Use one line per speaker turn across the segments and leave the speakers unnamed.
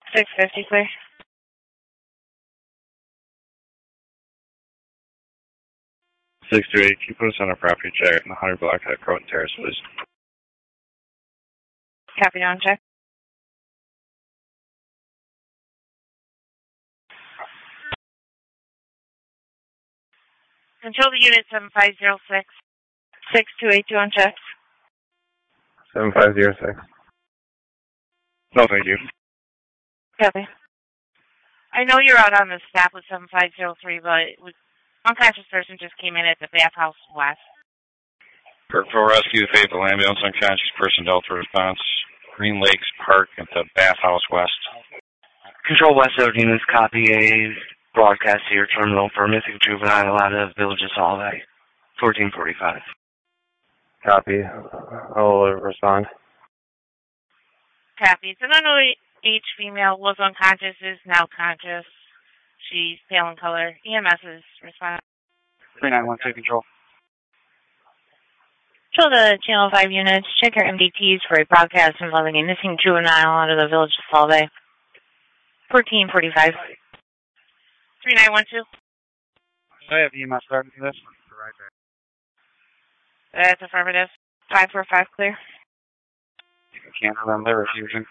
650 clear.
628, can you put us on a property check in the 100 block at Croton Terrace, please?
Copy down check. Control the unit 7506. 6282 on check.
7506. No, thank you.
Copy. I know you're out on the stop with 7503, but unconscious person just came in at the Bathhouse West.
Kirkville Rescue, Fayetteville Ambulance, unconscious person, Delta response. Green Lakes Park at the Bathhouse West.
Control West units, copy a broadcast to your terminal for missing juvenile out of Village of Solvay. 1445.
Copy. I'll respond.
Copy. So not only each female was unconscious, is now conscious. She's pale in color. EMS is responding.
3912 control.
Control the Channel 5 units. Check your MDTs for a broadcast involving a missing juvenile out of the Village of Solvay. 1445. 3912.
I have EMS starting for this.
That's affirmative. 545 clear.
Can't remember refusing.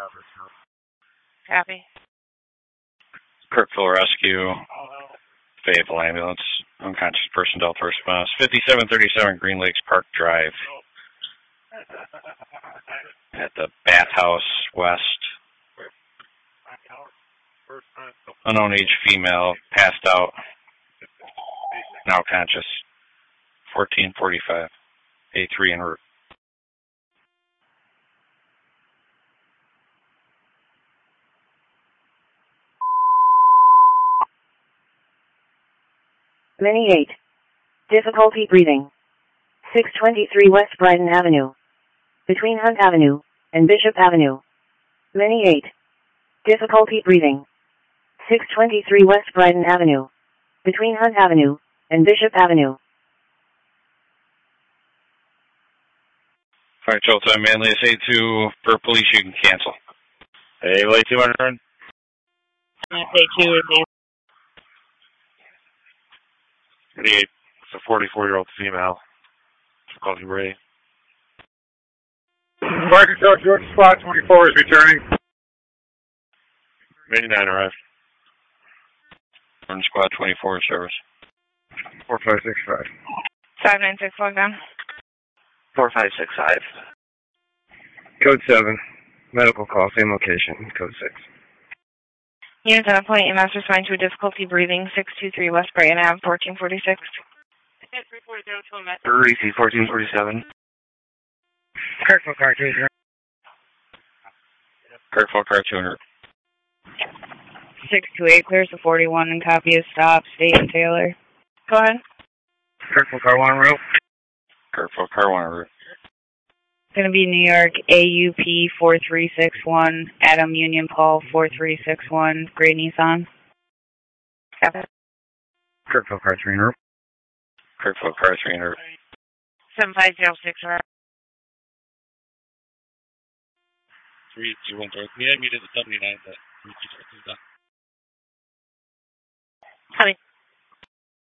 Copy.
Kirkville Rescue, Fayetteville Ambulance, unconscious person, Delta response. 5737 Green Lakes Park Drive at the Bathhouse West. Unknown age female, passed out, now conscious. 1445. A3 en route.
Mini 8. Difficulty breathing. 623 West Brighton Avenue. Between Hunt Avenue and Bishop Avenue. Mini 8. Difficulty breathing. 623 West Brighton Avenue. Between Hunt Avenue and Bishop Avenue.
Alright, Showtime, Manly SA2, for police you can cancel. Hey, late 200.
SA2 is
38. It's a 44-year-old female. Difficulty ready.
Fire Control, George Spot 24 is returning.
89 arrived. Orange Squad 24 service. 4565.
5961 down.
4565.
Code 7. Medical call, same location. Code 6.
Unit 7 point, EMS responding to a difficulty breathing. 623 West Brighton Ave, 1446.
30, 1447.
Kirkville Car 2.
Kirkville Car 200.
628 clears the 41 and copy of stop. State and Taylor. Go ahead.
Kirkville Car 1 route.
Kirkville Car 1 route.
It's going to be New York AUP 4361, Adam Union Paul 4361, Gray Nissan.
Kirkville Car 3 route.
Kirkville Car 3 route.
7506 around.
321 Can you meet at the 79 that?
Copy.